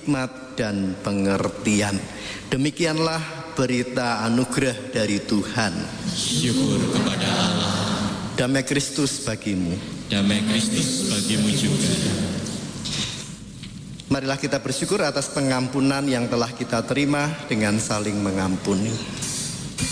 hikmat dan pengertian. Demikianlah berita anugerah dari Tuhan. Syukur kepada Allah. Damai Kristus bagimu. Damai Kristus bagimu juga. Marilah kita bersyukur atas pengampunan yang telah kita terima dengan saling mengampuni.